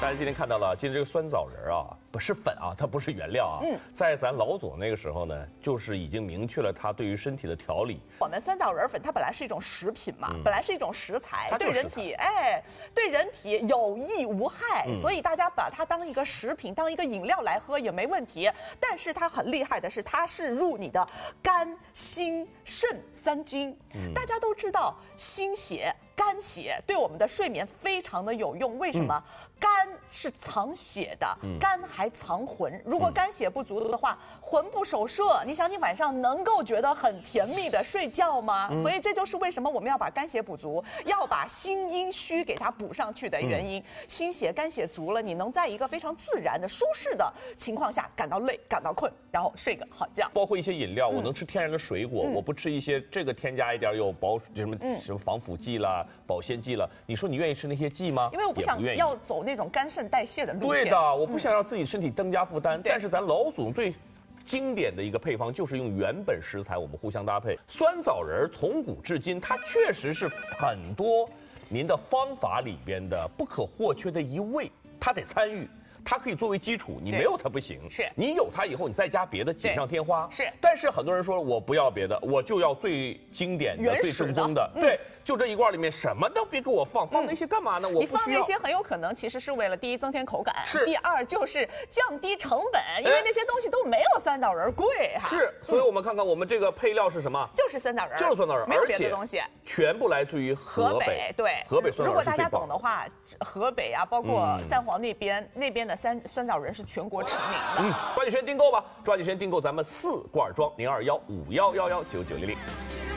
大家今天看到了，今天这个酸枣仁啊，不是粉啊，它不是原料啊。在咱老祖那个时候呢，就是已经明确了它对于身体的调理。 我们酸枣仁粉它本来是一种食品嘛，本来是一种食材， 它就是对人体对人体有益无害，所以大家把它当一个食品，当一个饮料来喝也没问题。但是它很厉害的是，它是入你的肝、心、肾三经。大家都知道，心血、肝血对我们的睡眠非常的有用。为什么？肝是藏血的，肝还藏魂。如果肝血不足的话，魂不守舍。你想，你晚上能够觉得很甜蜜的睡觉吗？所以这就是为什么我们要把肝血补足，要把心阴虚给它补上去的原因。心血、肝血足了，你能在一个非常自然的、舒适的情况下感到累、感到困，然后睡个好觉。 包括一些饮料，我能吃天然的水果，我不吃一些这个添加一点有什么防腐剂啦、保鲜剂啦。你说你愿意吃那些剂吗？ 因为我不想要走那种肝肾代谢的路线。 对的，我不想让自己身体增加负担。但是咱老祖最经典的一个配方就是用原本食材，我们互相搭配。酸枣仁从古至今，它确实是很多您的方法里边的不可或缺的一味，它得参与。它可以作为基础，你没有它不行。 是你有它以后，你再加别的，锦上添花。 是， 但是很多人说我不要别的，我就要最经典的、最正宗的。对，就这一罐里面什么都别给我放那些干嘛呢？我不需要。 你放那些很有可能其实是为了第一增添口感， 是第二就是降低成本，因为那些东西都没有酸枣仁贵哈。 是，所以我们看看我们这个配料是什么？ 就是酸枣仁， 就是酸枣仁， 没有别的东西， 全部来自于河北。 对， 河北酸枣仁是最棒的。 如果大家懂的话，河北啊，包括赞皇那边的酸枣仁是全国驰名的。 抓紧时间订购吧，抓紧时间订购咱们4罐装，0215111990。